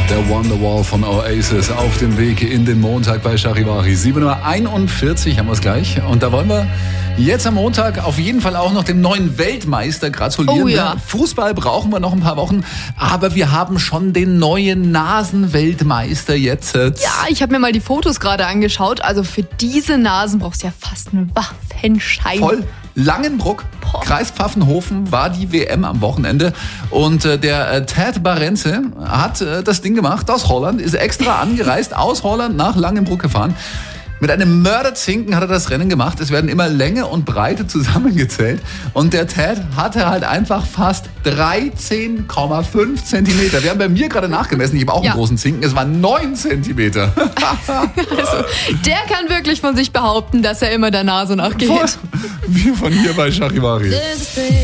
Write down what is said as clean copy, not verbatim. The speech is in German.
Der Wonderwall von Oasis auf dem Weg in den Montag bei Charivari. 7:41 Uhr haben wir es gleich. Und da wollen wir jetzt am Montag auf jeden Fall auch noch dem neuen Weltmeister gratulieren. Oh ja. Fußball brauchen wir noch ein paar Wochen, aber wir haben schon den neuen Nasenweltmeister jetzt. Ja, ich habe mir mal die Fotos gerade angeschaut. Also für diese Nasen brauchst du ja fast einen Waffenschein. Voll. Langenbruck, Kreis Pfaffenhofen war die WM am Wochenende und der Ted Barenze hat das Ding gemacht aus Holland, ist extra angereist aus Holland nach Langenbruck gefahren. Mit einem Mörderzinken hat er das Rennen gemacht. Es werden immer Länge und Breite zusammengezählt. Und der Ted hatte halt einfach fast 13,5 Zentimeter. Wir haben bei mir gerade nachgemessen, ich habe auch einen großen Zinken. Es waren 9 Zentimeter. Also, der kann wirklich von sich behaupten, dass er immer der Nase nachgeht. Wir von hier bei Charivari.